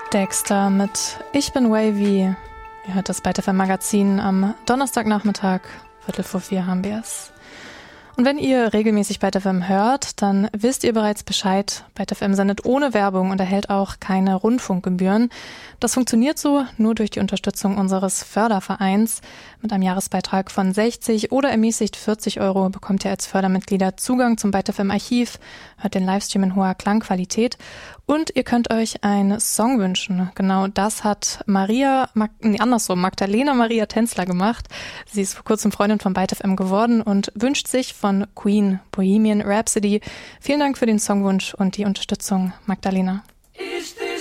Dexter mit Ich bin Wavy. Ihr hört das ByteFM Magazin am Donnerstagnachmittag, 3:45 haben wir es. Und wenn ihr regelmäßig ByteFM hört, dann wisst ihr bereits Bescheid. ByteFM sendet ohne Werbung und erhält auch keine Rundfunkgebühren. Das funktioniert so nur durch die Unterstützung unseres Fördervereins. Mit einem Jahresbeitrag von 60 oder ermäßigt 40 € bekommt ihr als Fördermitglieder Zugang zum ByteFM Archiv, hört den Livestream in hoher Klangqualität und ihr könnt euch einen Song wünschen. Genau das hat Magdalena Maria Tänzler gemacht. Sie ist vor kurzem Freundin von ByteFM geworden und wünscht sich von Queen Bohemian Rhapsody. Vielen Dank für den Songwunsch und die Unterstützung, Magdalena.